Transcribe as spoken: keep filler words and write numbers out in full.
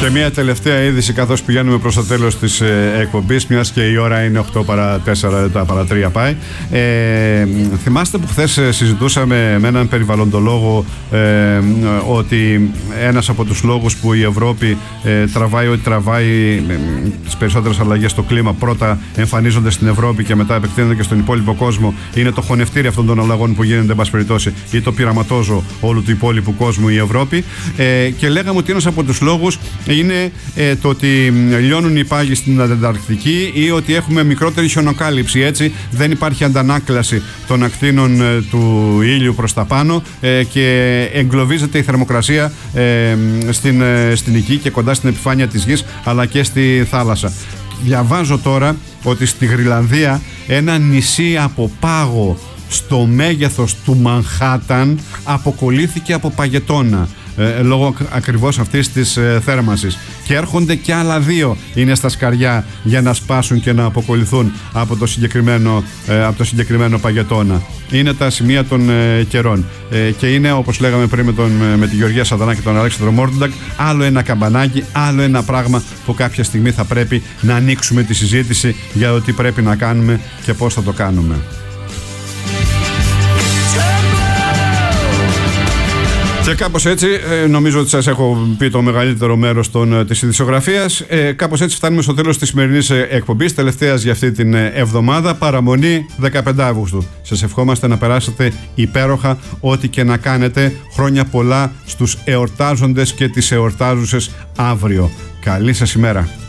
Και μια τελευταία είδηση, καθώς πηγαίνουμε προς το τέλος της ε, εκπομπής, μιας και η ώρα είναι οκτώ παρά τέσσερα λεπτά παρά τρία πάει. Ε, θυμάστε που χθες συζητούσαμε με έναν περιβαλλοντολόγο ε, ότι ένας από τους λόγους που η Ευρώπη ε, τραβάει ό,τι τραβάει, ε, τις περισσότερες αλλαγές στο κλίμα, πρώτα εμφανίζονται στην Ευρώπη και μετά επεκτείνονται και στον υπόλοιπο κόσμο, είναι το χωνευτήρι αυτών των αλλαγών που γίνεται, εν πάση περιπτώσει, ή το πειραματόζω όλου του υπόλοιπου κόσμου η Ευρώπη. Ε, και λέγαμε ότι ένας από τους λόγους είναι ε, το ότι λιώνουν οι πάγοι στην Ανταρκτική ή ότι έχουμε μικρότερη χιονοκάλυψη. Έτσι δεν υπάρχει αντανάκλαση των ακτίνων ε, του ήλιου προς τα πάνω ε, και εγκλωβίζεται η θερμοκρασία ε, στην, ε, στην Γη και κοντά στην επιφάνεια της Γης, αλλά και στη θάλασσα. Διαβάζω τώρα ότι στη Γροιλανδία ένα νησί από πάγο στο μέγεθος του Μανχάταν αποκολλήθηκε από παγετώνα ε, λόγω ακριβώς αυτής της ε, θέρμανσης, και έρχονται και άλλα δύο, είναι στα σκαριά, για να σπάσουν και να αποκολληθούν από το συγκεκριμένο, ε, από το συγκεκριμένο παγετώνα. Είναι τα σημεία των ε, καιρών ε, και είναι, όπως λέγαμε πριν με, τον, με τη Γεωργία Σαδανά και τον Αλέξανδρο Μόρντουντακ, άλλο ένα καμπανάκι, άλλο ένα πράγμα που κάποια στιγμή θα πρέπει να ανοίξουμε τη συζήτηση για το τι πρέπει να κάνουμε και πώς θα το κάνουμε. Και κάπως έτσι, νομίζω ότι σας έχω πει το μεγαλύτερο μέρος των, της ειδησιογραφίας. Ε, κάπως έτσι φτάνουμε στο τέλος της σημερινής εκπομπής, τελευταίας για αυτή την εβδομάδα, παραμονή δεκαπέντε Αυγούστου. Σας ευχόμαστε να περάσετε υπέροχα, ό,τι και να κάνετε. Χρόνια πολλά στους εορτάζοντες και τις εορτάζουσες αύριο. Καλή σας ημέρα.